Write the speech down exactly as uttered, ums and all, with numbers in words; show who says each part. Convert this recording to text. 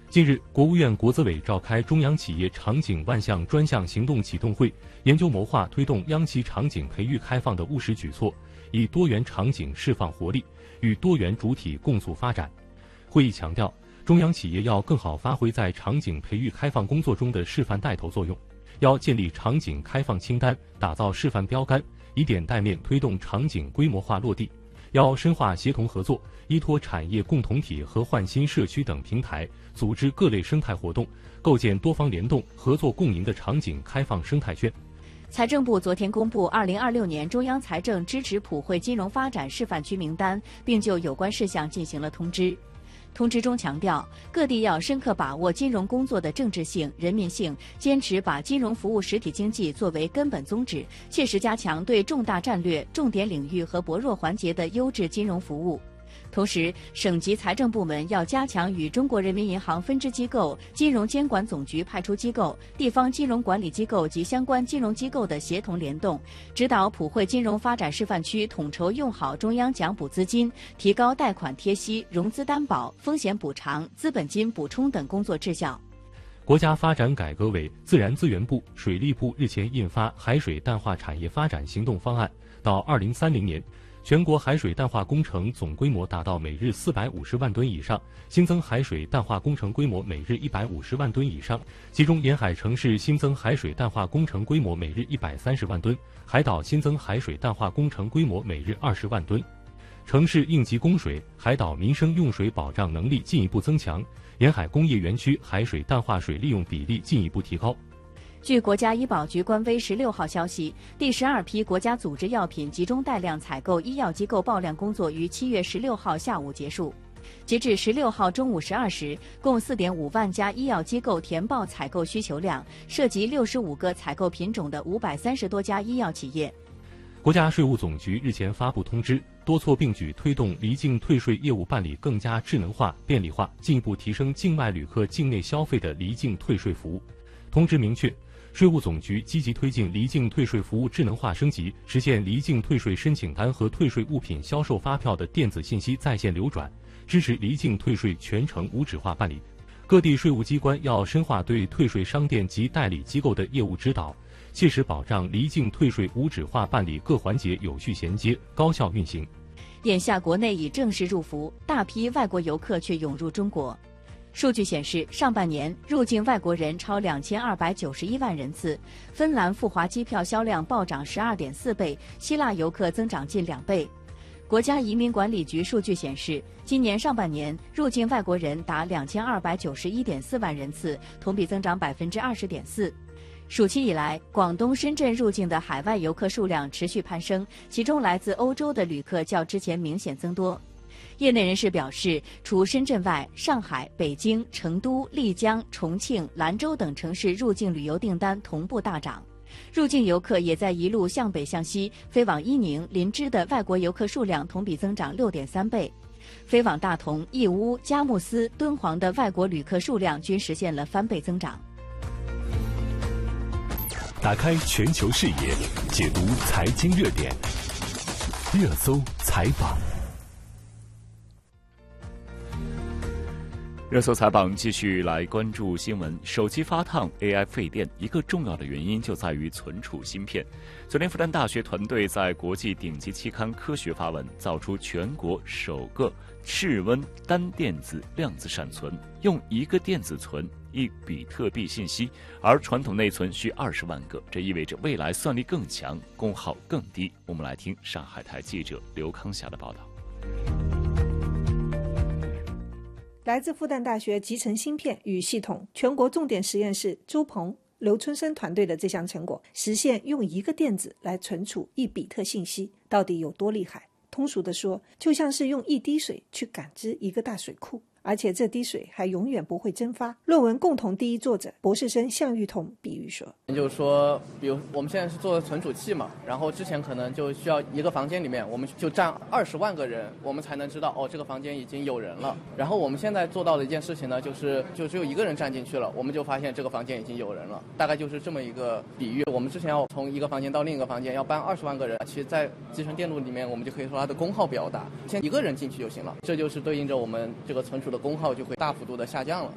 Speaker 1: 近日，国务院国资委召开中央企业场景万象专项行动启动会，研究谋划推动央企场景培育开放的务实举措，以多元场景释放活力，与多元主体共促发展。会议强调，中央企业要更好发挥在场景培育开放工作中的示范带头作用，要建立场景开放清单，打造示范标杆，以点带面推动场景规模化落地。要深化协同合作，依托产业共同体和焕新社区等平台，组织各类生态活动，构建多方联动、合作共赢的场景开放生态圈。
Speaker 2: 财政部昨天公布二零二六年中央财政支持普惠金融发展示范区名单，并就有关事项进行了通知。通知中强调，各地要深刻把握金融工作的政治性、人民性，坚持把金融服务实体经济作为根本宗旨，切实加强对重大战略、重点领域和薄弱环节的优质金融服务。同时，省级财政部门要加强与中国人民银行分支机构、金融监管总局派出机构、地方金融管理机构及相关金融机构的协同联动，指导普惠金融发展示范区统筹用好中央奖补资金，提高贷款贴息、融资担保、风险补偿、资本金补充等工作质效。
Speaker 1: 国家发展改革委、自然资源部、水利部日前印发海水淡化产业发展行动方案，到二零三零年。全国海水淡化工程总规模达到每日四百五十万吨以上，新增海水淡化工程规模每日一百五十万吨以上，其中沿海城市新增海水淡化工程规模每日一百三十万吨，海岛新增海水淡化工程规模每日二十万吨。城市应急供水，海岛民生用水保障能力进一步增强，沿海工业园区海水淡化水利用比例进一步提高。
Speaker 2: 据国家医保局官微十六号消息，第十二批国家组织药品集中带量采购医药机构报量工作于七月十六号下午结束。截至十六号中午十二时，共四点五万家医药机构填报采购需求量，涉及六十五个采购品种的五百三十多家医药企业。
Speaker 1: 国家税务总局日前发布通知，多措并举推动离境退税业务办理更加智能化、便利化，进一步提升境外旅客境内消费的离境退税服务。通知明确，税务总局积极推进离境退税服务智能化升级，实现离境退税申请单和退税物品销售发票的电子信息在线流转，支持离境退税全程无纸化办理。各地税务机关要深化对退税商店及代理机构的业务指导，切实保障离境退税无纸化办理各环节有序衔接、高效运行。
Speaker 2: 眼下国内已正式入伏，大批外国游客却涌入中国。数据显示，上半年入境外国人超两千二百九十一万人次，芬兰赴华机票销量暴涨十二点四倍，希腊游客增长近两倍。国家移民管理局数据显示，今年上半年入境外国人达两千二百九十一点四万人次，同比增长百分之二十点四。暑期以来，广东、深圳入境的海外游客数量持续攀升，其中来自欧洲的旅客较之前明显增多。业内人士表示，除深圳外，上海、北京、成都、丽江、重庆、兰州等城市入境旅游订单同步大涨。入境游客也在一路向北向西，飞往伊宁、林芝的外国游客数量同比增长六点三倍。飞往大同、义乌、佳木斯、敦煌的外国旅客数量均实现了翻倍增长。
Speaker 3: 打开全球视野，解读财经热点，热搜采访。热搜采访继续来关注新闻。手机发烫 A I 费电，一个重要的原因就在于存储芯片。昨天复旦大学团队在国际顶级期刊《科学》发文，造出全国首个室温单电子量子闪存，用一个电子存一比特币信息，而传统内存需二十万个，这意味着未来算力更强，功耗更低。我们来听上海台记者刘康霞的报道。
Speaker 4: 来自复旦大学集成芯片与系统全国重点实验室周鹏、刘春生团队的这项成果，实现用一个电子来存储一比特信息，到底有多厉害？通俗的说，就像是用一滴水去感知一个大水库，而且这滴水还永远不会蒸发。论文共同第一作者博士生向玉彤比喻说，
Speaker 5: 就是说比如我们现在是做存储器嘛，然后之前可能就需要一个房间里面我们就站二十万个人，我们才能知道哦这个房间已经有人了。然后我们现在做到的一件事情呢，就是就只有一个人站进去了，我们就发现这个房间已经有人了，大概就是这么一个比喻。我们之前要从一个房间到另一个房间要搬二十万个人，其实在集成电路里面我们就可以说它的功耗比较大，现在一个人进去就行了，这就是对应着我们这个存储的功耗就会大幅度的下降了。